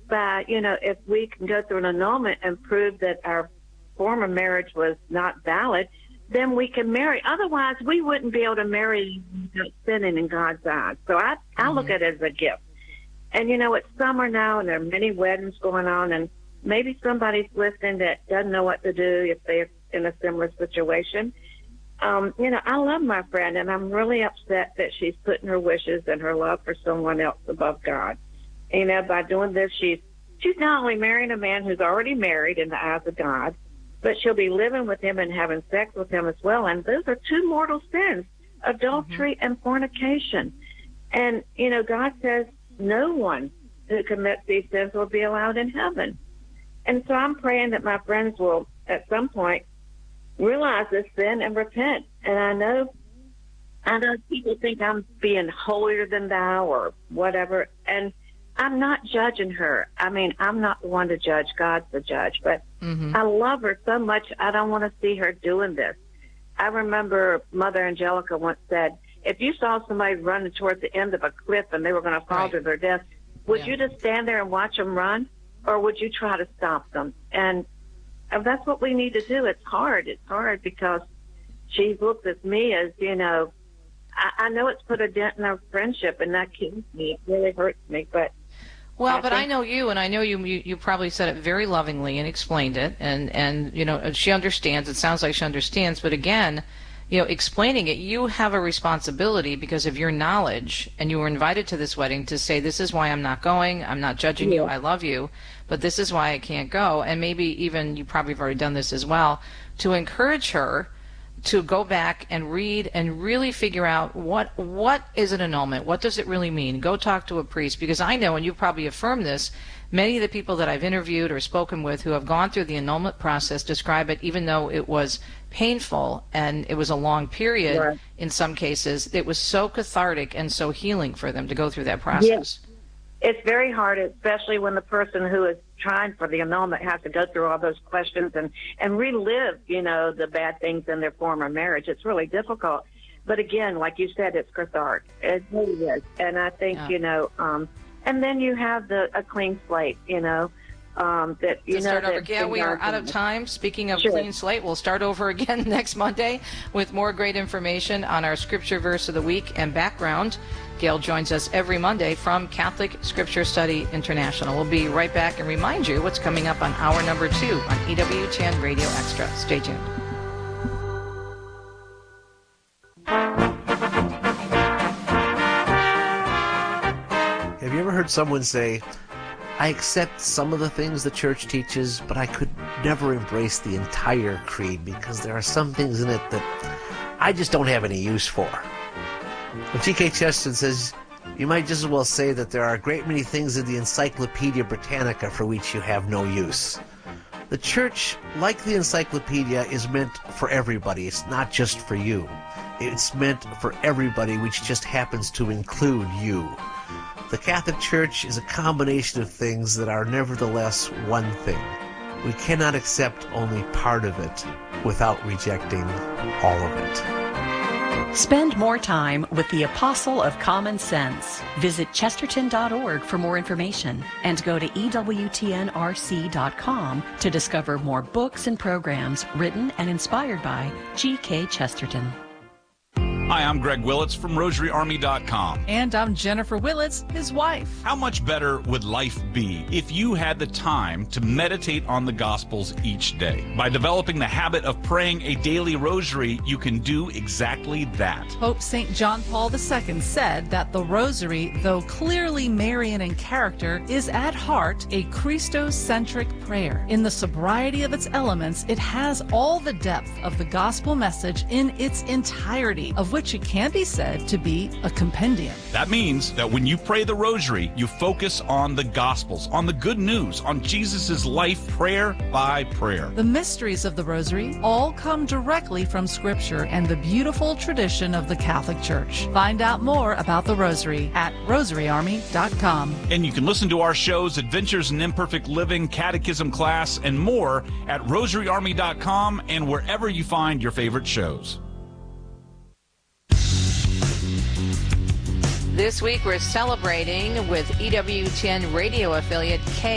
by, if we can go through an annulment and prove that our former marriage was not valid, then we can marry. Otherwise, we wouldn't be able to marry without sinning in God's eyes. So I look at it as a gift. And, it's summer now, and there are many weddings going on, and maybe somebody's listening that doesn't know what to do if they're in a similar situation. I love my friend, and I'm really upset that she's putting her wishes and her love for someone else above God. By doing this, she's not only marrying a man who's already married in the eyes of God, but she'll be living with him and having sex with him as well. And those are two mortal sins, adultery and fornication. And, God says no one who commits these sins will be allowed in heaven. And so I'm praying that my friends will, at some point, realize this sin and repent. And I know people think I'm being holier than thou or whatever, and I'm not judging her. I mean, I'm not the one to judge. God's the judge. But I love her so much, I don't want to see her doing this. I remember Mother Angelica once said, if you saw somebody running towards the end of a cliff and they were going to fall to their death, would you just stand there and watch them run, or would you try to stop them? And that's what we need to do. It's hard. It's hard because she looks at me as, I know it's put a dent in our friendship, and that kills me. It really hurts me. But I know you, and I know you probably said it very lovingly and explained it, and she understands. It sounds like she understands. But again, explaining it, you have a responsibility because of your knowledge, and you were invited to this wedding to say, this is why I'm not going. I'm not judging you. I love you, but this is why I can't go. And maybe even, you probably have already done this as well, to encourage her to go back and read and really figure out what is an annulment? What does it really mean? Go talk to a priest, because I know, and you probably affirmed this, many of the people that I've interviewed or spoken with who have gone through the annulment process describe it, even though it was painful and it was a long period, in some cases, it was so cathartic and so healing for them to go through that process. Yes. It's very hard, especially when the person who is trying for the annulment has to go through all those questions and relive, the bad things in their former marriage. It's really difficult. But again, like you said, it's cathartic. It really is. And I think, and then you have a clean slate, that to start over again. We are out of time. Speaking of clean slate, we'll start over again next Monday with more great information on our scripture verse of the week and background. Gail joins us every Monday from Catholic Scripture Study International. We'll be right back and remind you what's coming up on hour number 2 on EWTN Radio Extra. Stay tuned. Have you ever heard someone say, I accept some of the things the church teaches, but I could never embrace the entire creed because there are some things in it that I just don't have any use for? Well, G.K. Chesterton says, you might just as well say that there are a great many things in the Encyclopedia Britannica for which you have no use. The church, like the encyclopedia, is meant for everybody. It's not just for you. It's meant for everybody, which just happens to include you. The Catholic Church is a combination of things that are nevertheless one thing. We cannot accept only part of it without rejecting all of it. Spend more time with the Apostle of Common Sense. Visit chesterton.org for more information and go to EWTNRC.com to discover more books and programs written and inspired by G.K. Chesterton. Hi, I'm Greg Willits from RosaryArmy.com. And I'm Jennifer Willits, his wife. How much better would life be if you had the time to meditate on the Gospels each day? By developing the habit of praying a daily rosary, you can do exactly that. Pope St. John Paul II said that the rosary, though clearly Marian in character, is at heart a Christocentric prayer. In the sobriety of its elements, it has all the depth of the gospel message in its entirety, of which it can be said to be a compendium. That means that when you pray the rosary, you focus on the Gospels, on the good news, on Jesus' life, prayer by prayer. The mysteries of the rosary all come directly from Scripture and the beautiful tradition of the Catholic Church. Find out more about the rosary at RosaryArmy.com. And you can listen to our shows, Adventures in Imperfect Living, Catechism Class, and more at RosaryArmy.com and wherever you find your favorite shows. This week we're celebrating with EWTN radio affiliate